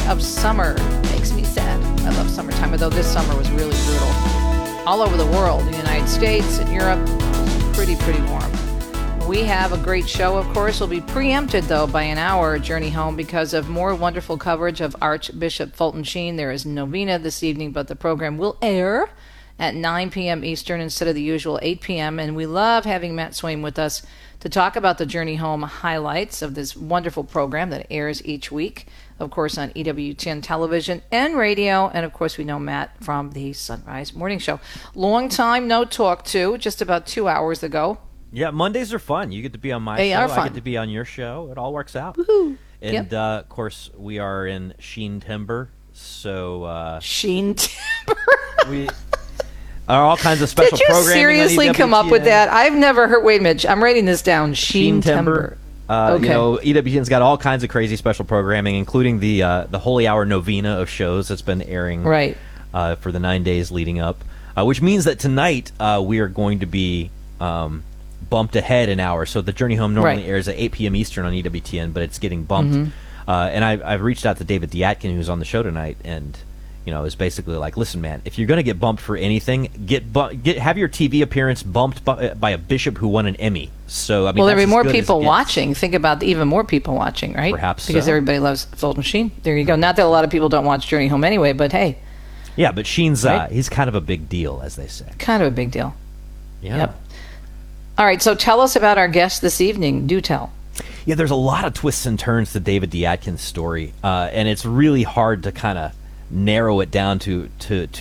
of summer. Makes me sad. I love summertime, although this summer was really brutal. All over the world, in the United States and Europe, pretty warm. We have a great show, of course. Will be preempted, though, by an hour journey home because of more wonderful coverage of Archbishop Fulton Sheen. There is novena this evening, but the program will air at 9 p.m. Eastern instead of the usual 8 p.m. And we love having Matt Swaim with us to talk about the Journey Home highlights of this wonderful program that airs each week, of course, on EWTN television and radio. And, of course, we know Matt from the Sunrise Morning Show. Long time no talk to, just about 2 hours ago. Yeah, Mondays are fun. You get to be on my They show. are fun. I get to be on your show. It all works out. Woohoo. And, Yep. of course, we are in Sheen Timber. So Sheen Timber. we are all kinds of special Did you programming on seriously come up with EWTN. that? I've never heard. Wait a minute. I'm writing this down. Sheen Timber. Okay. You know, EWTN's got all kinds of crazy special programming, including the Holy Hour novena of shows that's been airing Right. For the 9 days leading up, which means that tonight we are going to be bumped ahead an hour. So the Journey Home normally Right. airs at 8 p.m. Eastern on EWTN, but it's getting bumped. And I've reached out to David Diatkin, who's on the show tonight, and is basically like, listen, man, if you're going to get bumped for anything, have your TV appearance bumped by a bishop who won an Emmy. So I mean, Well, there'll be that's as more good as it people gets. watching. Think about even more people watching, right? Perhaps because so. everybody loves Fulton Sheen. There you go. Not that a lot of people don't watch Journey Home anyway, but hey, Yeah, but Sheen's Right? he's kind of a big deal, as they say. kind of a big deal. Yeah. Yep. All right, so tell us about our guest this evening. Do tell. Yeah, there's a lot of twists and turns to David Diatkin's story, and it's really hard to kind of narrow it down to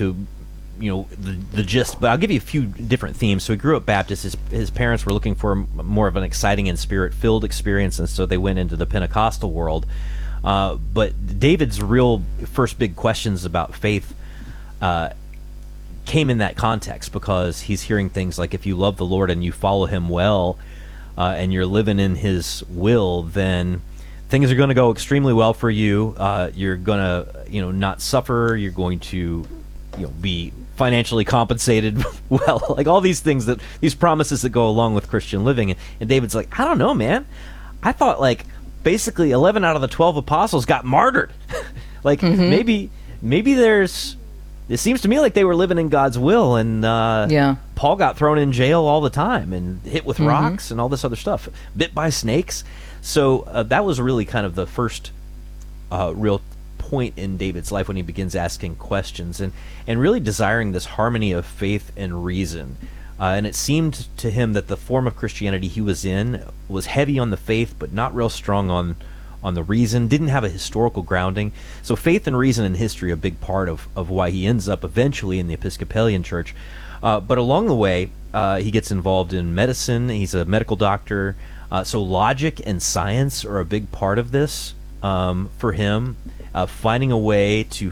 the gist. But I'll give you a few different themes. So he grew up Baptist. His parents were looking for more of an exciting and spirit-filled experience, and so they went into the Pentecostal world. But David's real first big questions about faith came in that context, because he's hearing things like, if you love the Lord and you follow him well, and you're living in his will, then things are going to go extremely well for you. You're going to, not suffer. You're going to, be financially compensated well. Like all these things, these promises that go along with Christian living. And David's like, I don't know, man. I thought basically 11 out of the 12 apostles got martyred. Maybe there's. It seems to me like they were living in God's will, and Paul got thrown in jail all the time and hit with rocks and all this other stuff, bit by snakes. So that was really kind of the first real point in David's life when he begins asking questions and really desiring this harmony of faith and reason. And it seemed to him that the form of Christianity he was in was heavy on the faith, but not real strong on the reason, didn't have a historical grounding. So faith and reason and history are a big part of why he ends up eventually in the Episcopalian Church. But along the way, he gets involved in medicine. He's a medical doctor. So logic and science are a big part of this for him. Finding a way to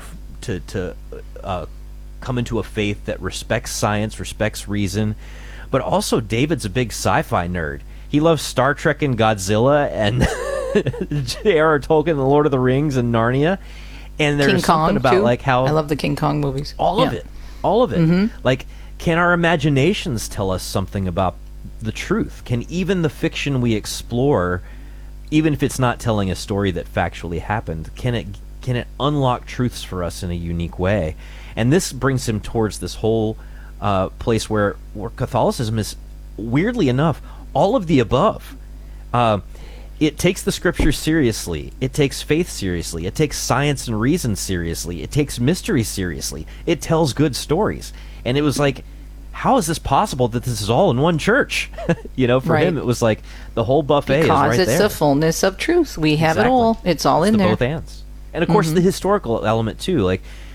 come into a faith that respects science, respects reason. But also David's a big sci-fi nerd. He loves Star Trek and Godzilla and J.R.R. Tolkien, The Lord of the Rings, and Narnia. And there's King Kong, something about too. how I love the King Kong movies. all of it. Can our imaginations tell us something about the truth? Can even the fiction we explore, even if it's not telling a story that factually happened, can it unlock truths for us in a unique way? And this brings him towards this whole place where Catholicism is, weirdly enough, all of the above. It takes the scriptures seriously. It takes faith seriously. It takes science and reason seriously. It takes mystery seriously. It tells good stories. And it was like, how is this possible that this is all in one church? For him, it was like the whole buffet is right there. Because it's the fullness of truth. We have it all. It's all in the there. both ends. And of course, the historical element too. Like